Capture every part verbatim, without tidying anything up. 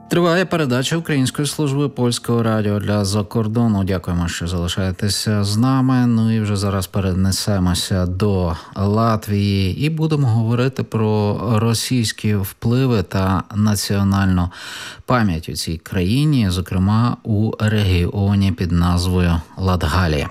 Триває передача Української служби польського радіо для закордону. Дякуємо, що залишаєтеся з нами. Ну і вже зараз перенесемося до Латвії і будемо говорити про російські впливи та національну пам'ять у цій країні, зокрема у регіоні під назвою Латгалія.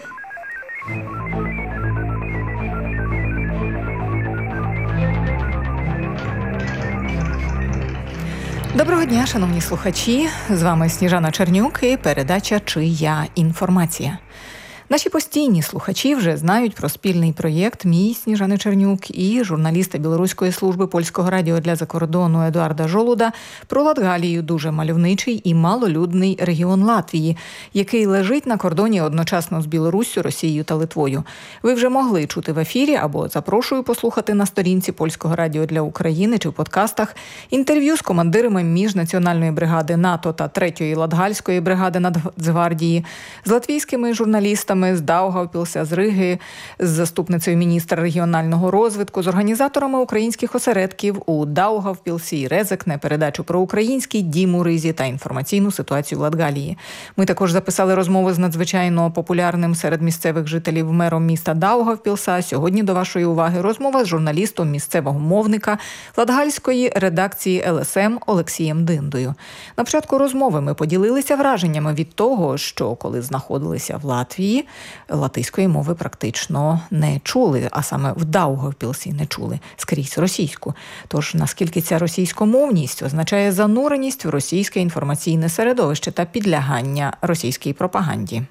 Доброго дня, шановні слухачі. З вами Сніжана Чернюк і передача «Чия інформація?». Наші постійні слухачі вже знають про спільний проєкт «Мій» Сніжани Чернюк і журналіста Білоруської служби польського радіо для закордону Едуарда Жолуда про Латгалію, дуже мальовничий і малолюдний регіон Латвії, який лежить на кордоні одночасно з Білоруссю, Росією та Литвою. Ви вже могли чути в ефірі або запрошую послухати на сторінці Польського радіо для України чи в подкастах інтерв'ю з командирами міжнаціональної бригади НАТО та третьої Латгальської бригади Нацгвардії, з латвійськими журналістами, з Даугавпілса, з Риги, з заступницею міністра регіонального розвитку, з організаторами українських осередків у Даугавпілсі і Резекне, передачу про український дім у Ризі та інформаційну ситуацію в Латгалії. Ми також записали розмову з надзвичайно популярним серед місцевих жителів мером міста Даугавпілса. Сьогодні до вашої уваги розмова з журналістом місцевого мовника Латгальської редакції Ел Ес Ем Олексієм Диндою. На початку розмови ми поділилися враженнями від того, що коли знаходилися в Латвії, латиської мови практично не чули, а саме в Даугавпілсі не чули, скрізь російську. Тож, наскільки ця російськомовність означає зануреність в російське інформаційне середовище та підлягання російській пропаганді?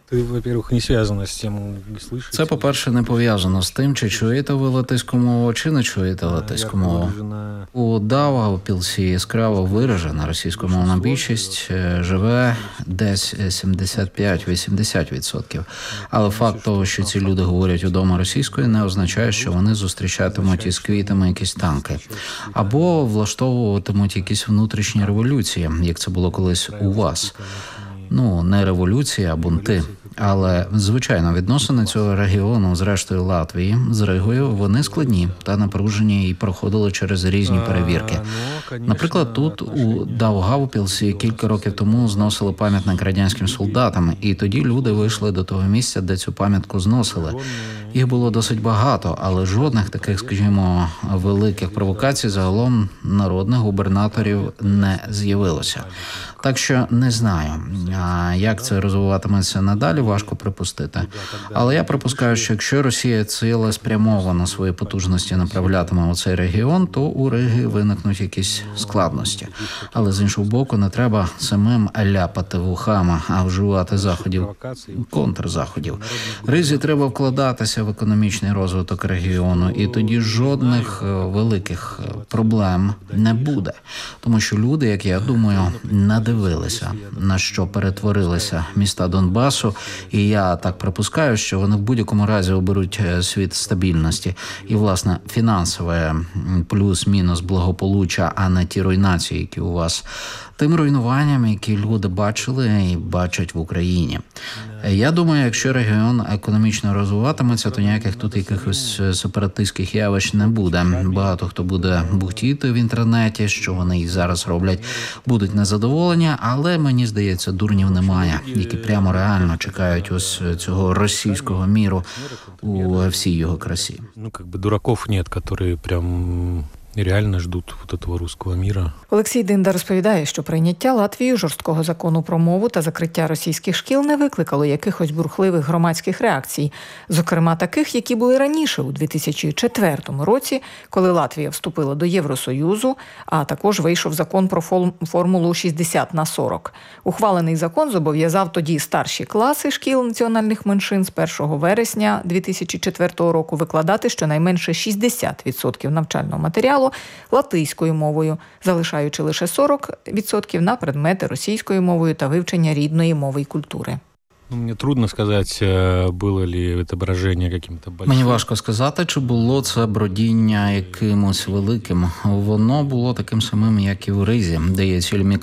Це, по-перше, не пов'язано з тим, чи чуєте ви латиську мову, чи не чуєте латиську мову. У Даугавпілсі яскраво виражена російськомовна більшість, живе десь сімдесят п'ять - вісімдесят відсотків. Але факт того, що ці люди говорять удома російською, не означає, що вони зустрічатимуть із квітами якісь танки. Або влаштовуватимуть якісь внутрішні революції, як це було колись у вас. Ну, не революції, а бунти. Але, звичайно, відносини цього регіону, зрештою Латвії, з Ригою, вони складні та напружені і проходили через різні перевірки. Наприклад, тут, у Даугавпілсі, кілька років тому зносили пам'ятник радянським солдатам, і тоді люди вийшли до того місця, де цю пам'ятку зносили. Їх було досить багато, але жодних таких, скажімо, великих провокацій загалом народних губернаторів не з'явилося. Так що не знаю, як це розвиватиметься надалі, важко припустити. Але я припускаю, що якщо Росія цілеспрямовано свої потужності направлятиме у цей регіон, то у Риги виникнуть якісь складності. Але з іншого боку, не треба самим ляпати вухами, а вживати заходів, контрзаходів. Ризі треба вкладатися в економічний розвиток регіону, і тоді жодних великих проблем не буде. Тому що люди, як я думаю, надивилися, на що перетворилися міста Донбасу, і я так припускаю, що вони в будь-якому разі оберуть світ стабільності і, власне, фінансове плюс-мінус благополуччя, а не ті руйнації, які у вас, тим руйнуванням, які люди бачили і бачать в Україні. Я думаю, якщо регіон економічно розвиватиметься, то ніяких тут якихось сепаратистських явищ не буде. Багато хто буде бухтіти в інтернеті, що вони і зараз роблять, будуть незадоволені, але мені здається, дурнів немає, які прямо реально чекають ось цього російського міру у всій його красі. Ну, как бы дураков нет, которые прям реально ждуть вот этого руського міра. Олексій Динда розповідає, що прийняття Латвією жорсткого закону про мову та закриття російських шкіл не викликало якихось бурхливих громадських реакцій. Зокрема, таких, які були раніше, у дві тисячі четвертому році, коли Латвія вступила до Євросоюзу, а також вийшов закон про формулу шістдесят на сорок. Ухвалений закон зобов'язав тоді старші класи шкіл національних меншин з першого вересня дві тисячі четвертого року викладати щонайменше шістдесят відсотків навчального матеріалу латиською мовою, залишаючи лише сорок відсотків на предмети російською мовою та вивчення рідної мови і культури. Мені трудно сказати, було ли це броження яким-то большим. Мені важко сказати, чи було це бродіння якимось великим. Воно було таким самим, як і в Ризі, де є цілі